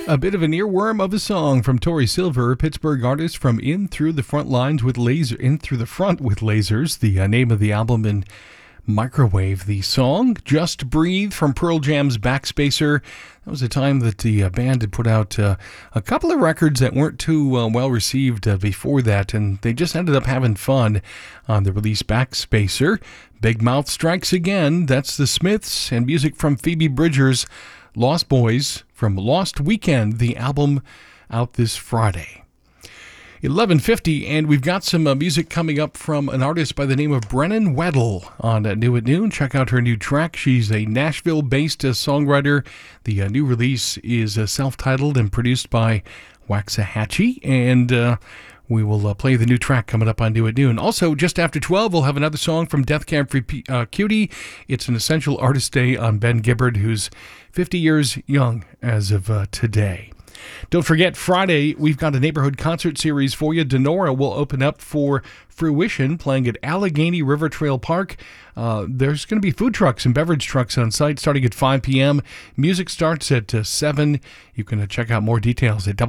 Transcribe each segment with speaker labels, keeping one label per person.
Speaker 1: A bit of an earworm of a song from Tori Silver, Pittsburgh artist from In Through the Front with Lasers, the name of the album in Microwave. The song, Just Breathe, from Pearl Jam's Backspacer. That was a time that the band had put out a couple of records that weren't too well received before that, and they just ended up having fun on the release Backspacer. Big Mouth Strikes Again, that's the Smiths, and music from Phoebe Bridgers, Lost Boys, from Lost Weekend, the album out this Friday. 11:50, and we've got some music coming up from an artist by the name of Brennan Weddle on New at Noon. Check out her new track. She's a Nashville-based songwriter. The new release is self-titled and produced by Waxahachie, and we will play the new track coming up on New at Noon. Also, just after 12, we'll have another song from Death Camp for Cutie. It's an Essential Artist Day on Ben Gibbard, who's 50 years young as of today. Don't forget, Friday, we've got a neighborhood concert series for you. Denora will open up for Fruition, playing at Allegheny River Trail Park. There's going to be food trucks and beverage trucks on site starting at 5 p.m. Music starts at 7. You can check out more details at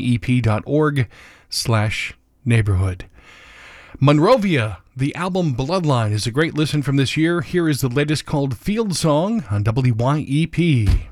Speaker 1: wyep.org/neighborhood. Monrovia, the album Bloodline, is a great listen from this year. Here is the latest, called Field Song on WYEP.